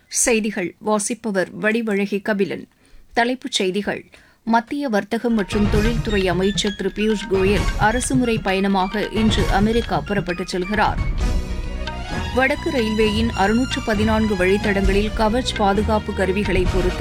செய்திகள் வாசிப்பவர் வடிவழகி கபிலன். தலைப்புச் செய்திகள். மத்திய வர்த்தகம் மற்றும் தொழில்துறை அமைச்சர் திரு பியூஷ் கோயல் அரசுமுறை பயணமாக இன்று அமெரிக்கா புறப்பட்டுச் செல்கிறார். வடக்கு ரயில்வேயின் 614 வழித்தடங்களில் கவச் பாதுகாப்பு கருவிகளை பொருத்த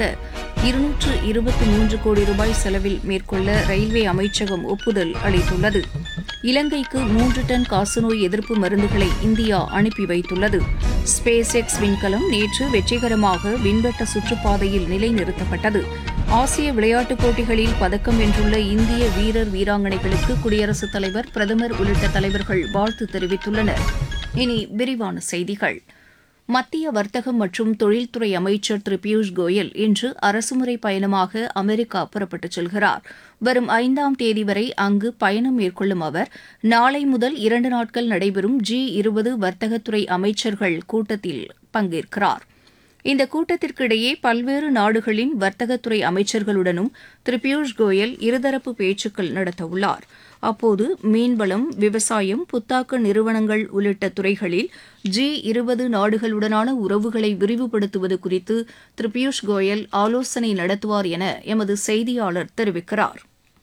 223 கோடி ரூபாய் செலவில் மேற்கொள்ள ரயில்வே அமைச்சகம் ஒப்புதல் அளித்துள்ளது. இலங்கைக்கு 3 டன் காசநோய் எதிர்ப்பு மருந்துகளை இந்தியா அனுப்பி வைத்துள்ளது. ஸ்பேஸ் எக்ஸ் விண்கலம் நேற்று வெற்றிகரமாக விண்வட்ட சுற்றுப்பாதையில் நிலைநிறுத்தப்பட்டது. ஆசிய விளையாட்டுப் போட்டிகளில் பதக்கம் வென்றுள்ள இந்திய வீரர் வீராங்கனைகளுக்கு குடியரசுத் தலைவர், பிரதமர் உள்ளிட்ட தலைவர்கள் வாழ்த்து தெரிவித்துள்ளனர். இனி விரிவான செய்திகள். மத்திய வர்த்தகம் மற்றும் தொழில்துறை அமைச்சர் திரு பியூஷ் கோயல் இன்று அரசுமுறை பயணமாக அமெரிக்கா புறப்பட்டுச் செல்கிறார். வரும் 5ஆம் தேதி வரை அங்கு பயணம் மேற்கொள்ளும் அவர் நாளை முதல் 2 நாட்கள் நடைபெறும் G20 வர்த்தகத்துறை அமைச்சர்கள் கூட்டத்தில் பங்கேற்கிறார். இந்த கூட்டத்திற்கிடையே பல்வேறு நாடுகளின் வர்த்தகத்துறை அமைச்சர்களுடனும் திரு பியூஷ் கோயல் இருதரப்பு பேச்சுக்கள் நடத்தவுள்ளார். அப்போது மீன்வளம், விவசாயம், புத்தாக்க நிறுவனங்கள் உள்ளிட்ட துறைகளில் G20 நாடுகளுடனான உறவுகளை விரிவுபடுத்துவது குறித்து திரு பியூஷ் கோயல் ஆலோசனை நடத்துவார் என எமது செய்தியாளர் தெரிவிக்கிறார்.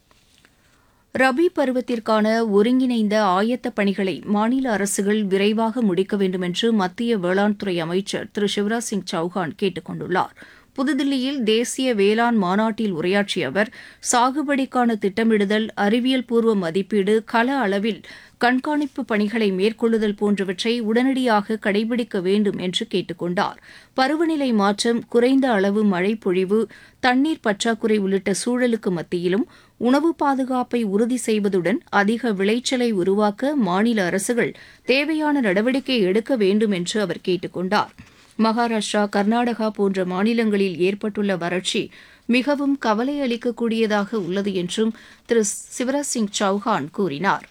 ரபி பருவத்திற்கான ஒருங்கிணைந்த ஆயத்தப் பணிகளை மாநில அரசுகள் விரைவாக முடிக்க வேண்டும் என்று மத்திய வேளாண் துறை அமைச்சர் திரு சிவராஜ் சிங் சௌஹான் கேட்டுக் கொண்டுள்ளார். புதுதில்லியில் தேசிய வேளாண் மாநாட்டில் உரையாற்றிய அவர், சாகுபடிக்கான திட்டமிடுதல், அறிவியல் பூர்வ மதிப்பீடு, கள அளவில் கண்காணிப்பு பணிகளை மேற்கொள்ளுதல் போன்றவற்றை உடனடியாக கடைபிடிக்க வேண்டும் என்று கேட்டுக் கொண்டார். பருவநிலை மாற்றம், குறைந்த அளவு மழை பொழிவு, தண்ணீர் பற்றாக்குறை உள்ளிட்ட சூழலுக்கு மத்தியிலும் உணவு பாதுகாப்பை உறுதி செய்வதுடன் அதிக விளைச்சலை உருவாக்க மாநில அரசுகள் தேவையான நடவடிக்கை எடுக்க வேண்டும் என்று அவர் கேட்டுக் கொண்டார். மகாராஷ்டிரா, கர்நாடகா போன்ற மாநிலங்களில் ஏற்பட்டுள்ள வறட்சி மிகவும் கவலை அளிக்கக்கூடியதாக உள்ளது என்றும் திரு சிவராஜ் சிங் சௌஹான் கூறினார்.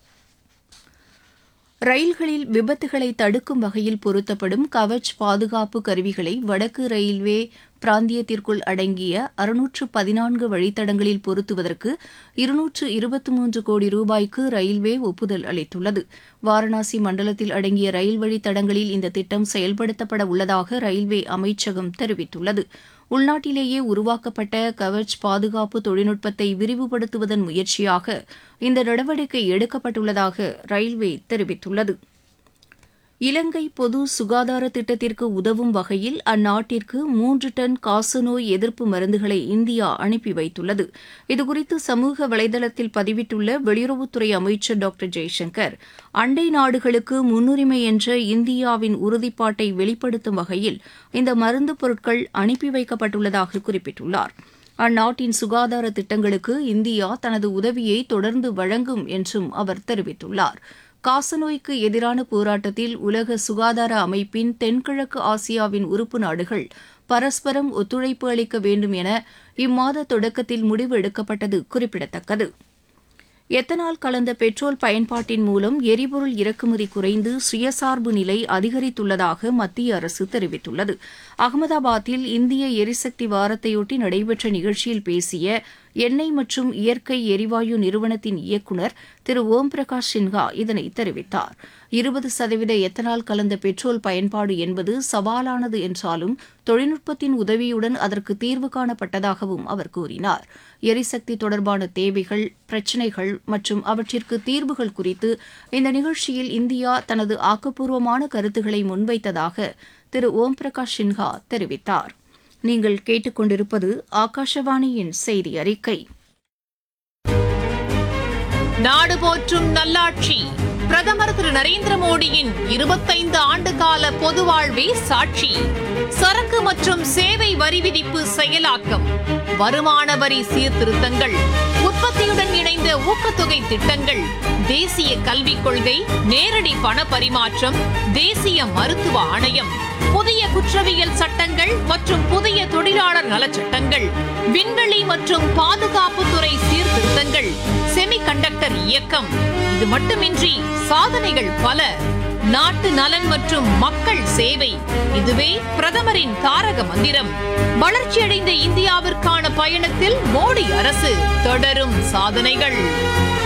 ரயில்களில் விபத்துகளை தடுக்கும் வகையில் பொருத்தப்படும் கவச் பாதுகாப்பு கருவிகளை வடக்கு ரயில்வே பிராந்தியத்திற்குள் அடங்கிய 614 வழித்தடங்களில் பொருத்துவதற்கு 223 கோடி ரூபாய்க்கு ரயில்வே ஒப்புதல் அளித்துள்ளது. வாரணாசி மண்டலத்தில் அடங்கிய ரயில் வழித்தடங்களில் இந்த திட்டம் செயல்படுத்தப்பட உள்ளதாக ரயில்வே அமைச்சகம் தெரிவித்துள்ளது. உள்நாட்டிலேயே உருவாக்கப்பட்ட கவச் பாதுகாப்பு தொழில்நுட்பத்தை விரிவுபடுத்துவதன் முயற்சியாக இந்த நடவடிக்கை எடுக்கப்பட்டுள்ளதாக ரயில்வே தெரிவித்துள்ளது. இலங்கை பொது சுகாதார திட்டத்திற்கு உதவும் வகையில் அந்நாட்டிற்கு 3 டன் காசநோய் எதிர்ப்பு மருந்துகளை இந்தியா அனுப்பி வைத்துள்ளது. இதுகுறித்து சமூக வலைதளத்தில் பதிவிட்டுள்ள வெளியுறவுத்துறை அமைச்சர் டாக்டர் ஜெய்சங்கர், அண்டை நாடுகளுக்கு முன்னுரிமை என்ற இந்தியாவின் உறுதிப்பாட்டை வெளிப்படுத்தும் வகையில் இந்த மருந்து பொருட்கள் அனுப்பி வைக்கப்பட்டுள்ளதாக குறிப்பிட்டுள்ளார். அந்நாட்டின் சுகாதார திட்டங்களுக்கு இந்தியா தனது உதவியை தொடர்ந்து வழங்கும் என்றும் அவர் தெரிவித்துள்ளார். காசநோய்க்கு எதிரான போராட்டத்தில் உலக சுகாதார அமைப்பின் தென்கிழக்கு ஆசியாவின் உறுப்பு நாடுகள் பரஸ்பரம் ஒத்துழைப்பு அளிக்க வேண்டும் என இம்மாத தொடக்கத்தில் முடிவு எடுக்கப்பட்டது குறிப்பிடத்தக்கது. எத்தனால் கலந்த பெட்ரோல் பயன்பாட்டின் மூலம் எரிபொருள் இறக்குமதி குறைந்து சுயசார்பு நிலை அதிகரித்துள்ளதாக மத்திய அரசு தெரிவித்துள்ளது. அகமதாபாத்தில் இந்திய எரிசக்தி வாரத்தையொட்டி நடைபெற்ற நிகழ்ச்சியில் பேசிய எண்ணெய் மற்றும் இயற்கை எரிவாயு நிறுவனத்தின் இயக்குநர் திரு ஓம் பிரகாஷ் சின்ஹா இதனை தெரிவித்தார். 20% எத்தனால் கலந்த பெட்ரோல் பயன்பாடு என்பது சவாலானது என்றாலும் தொழில்நுட்பத்தின் உதவியுடன் அதற்கு தீர்வு காணப்பட்டதாகவும் அவர் கூறினார். எரிசக்தி தொடர்பான தேவைகள், பிரச்சினைகள் மற்றும் அவற்றிற்கு தீர்வுகள் குறித்து இந்த நிகழ்ச்சியில் இந்தியா தனது ஆக்கப்பூர்வமான கருத்துக்களை முன்வைத்ததாக திரு ஓம் பிரகாஷ் சின்ஹா தெரிவித்தார். நீங்கள் கேட்டுக்கொண்டிருப்பது ஆகாஷவாணியின் செய்தி அறிக்கை. நாடு போற்றும் நல்லாட்சி பிரதமர் திரு நரேந்திர மோடியின் 25 ஆண்டுகால பொது வாழ்வே சாட்சி. சரக்கு மற்றும் சேவை வரி விதிப்பு செயலாக்கம், வருமான வரி சீர்திருத்தங்கள், உற்பத்தியுடன் இணைந்த ஊக்கத்தொகை திட்டங்கள், தேசிய கல்விக் கொள்கை, நேரடி பண பரிமாற்றம், தேசிய மருத்துவ ஆணையம், புதிய குற்றவியல் சட்டங்கள் மற்றும் புதிய தொழிலாளர் நலச்சட்டங்கள், விண்வெளி மற்றும் பாதுகாப்புத்துறை சீர்திருத்தங்கள், செமிகண்டக்டர் இயக்கம். இது மட்டுமின்றி சாதனைகள் பல. நாட்டு நலன் மற்றும் மக்கள் சேவை, இதுவே பிரதமரின் தாரக மந்திரம். வளர்ச்சியடைந்த இந்தியாவிற்கான பயணத்தில் மோடி அரசு தொடரும் சாதனைகள்.